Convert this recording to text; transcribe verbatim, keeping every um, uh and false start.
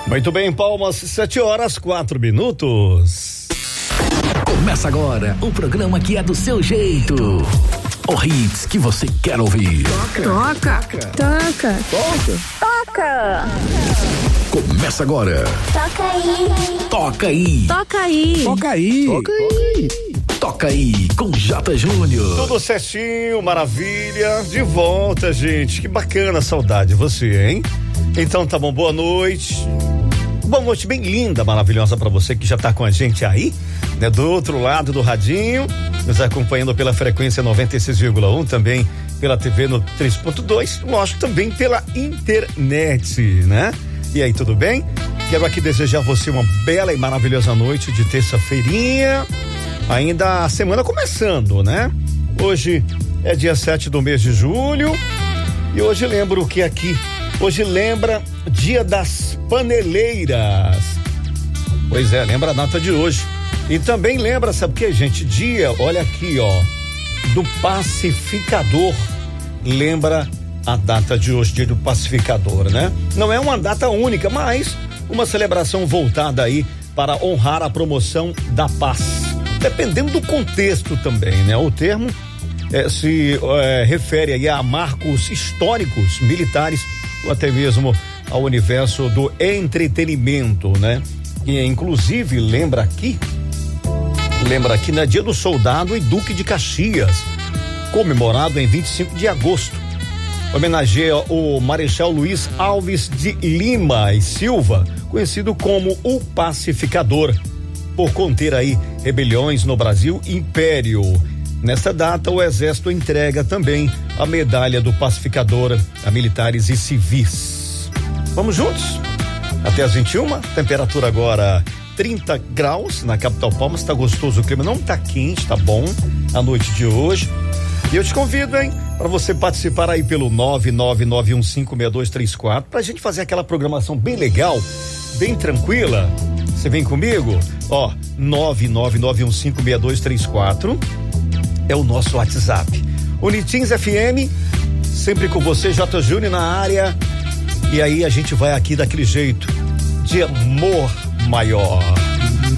Muito bem, Palmas, sete horas, quatro minutos. Começa agora o programa que é do seu jeito. O hits que você quer ouvir. Toca. Toca. Toca. Toca. Começa agora. Toca aí. Toca aí. Toca aí. Toca aí. Toca aí. Toca aí com J. Júnior. Tudo certinho, maravilha. De volta, gente. Que bacana, saudade de você, hein? Então tá bom, boa noite. Boa noite bem linda, maravilhosa pra você que já tá com a gente aí, né? Do outro lado do radinho, nos acompanhando pela frequência noventa e seis vírgula um, também pela T V no três ponto dois, lógico, também pela internet, né? E aí, tudo bem? Quero aqui desejar a você uma bela e maravilhosa noite de terça-feirinha, ainda a semana começando, né? Hoje é dia sete do mês de julho e hoje lembro que aqui, hoje lembra Dia das Paneleiras. Pois é, lembra a data de hoje. E também lembra, sabe o que, gente? Dia, olha aqui, ó, do pacificador. Lembra a data de hoje, dia do pacificador, né? Não é uma data única, mas uma celebração voltada aí para honrar a promoção da paz. Dependendo do contexto também, né? O termo é, se é, refere aí a marcos históricos, militares, ou até mesmo ao universo do entretenimento, né? E inclusive lembra aqui, lembra aqui, né? Dia do Soldado e Duque de Caxias, comemorado em vinte e cinco de agosto. Homenageia o Marechal Luiz Alves de Lima e Silva, conhecido como o Pacificador, por conter aí rebeliões no Brasil Império. Nesta data, o Exército entrega também a medalha do Pacificador a militares e civis. Vamos juntos? Até às vinte e uma, temperatura agora trinta graus na capital Palmas, tá gostoso o clima, não tá quente, tá bom a noite de hoje. E eu te convido, hein, para você participar aí pelo nove nove nove um cinco seis dois três quatro, pra gente fazer aquela programação bem legal, bem tranquila. Você vem comigo? Ó, nove nove nove um cinco seis dois três quatro é o nosso WhatsApp. Unitins F M, sempre com você, J. Júnior na área. E aí a gente vai aqui daquele jeito, de amor maior.